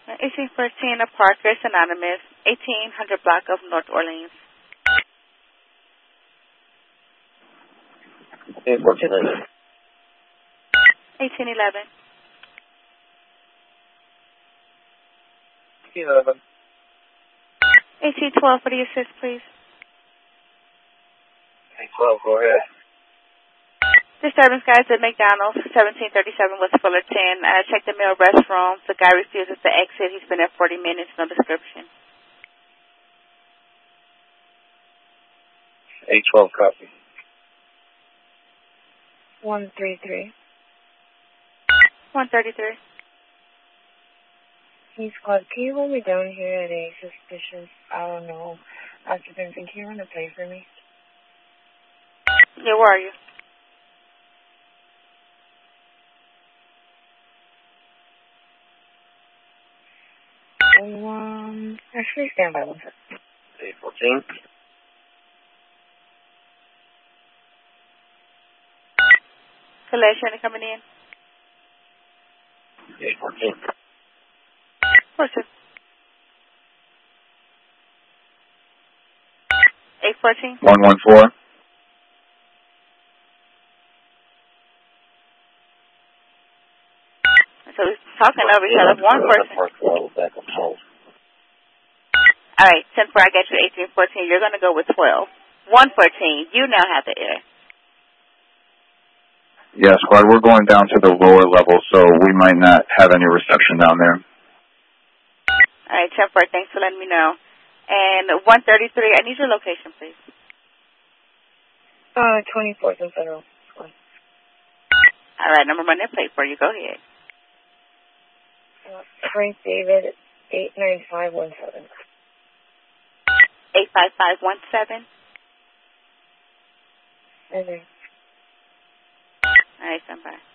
1814 of Parker, Anonymous, 1800 block of North Orleans. 1411. 1811. 1811. 1812 for the assist, please. 1812, go ahead. Disturbance, guys, at McDonald's, 1737 West Fullerton. Check the male restroom. The guy refuses to exit. He's been there 40 minutes. No description. 812, copy. 133. 133. Hey, Squad, can you hold me down here at a suspicious, I don't know, occupancy? Can you run a play for me? Yeah, where are you? Actually, stand by 1 second. 814. Collection coming in. 814. Person. 814. 114. So he's talking over each other. One person. All right, 10-4, I got you 1814. You're going to go with 12. 114. You now have the air. Yeah, Squad, we're going down to the lower level, so we might not have any reception down there. All right, 10-4, thanks for letting me know. And 133, I need your location, please. 24th and Federal. All right, number one, that plate for you. Go ahead. Frank David, 89517. 85517. Okay. All right, stand by.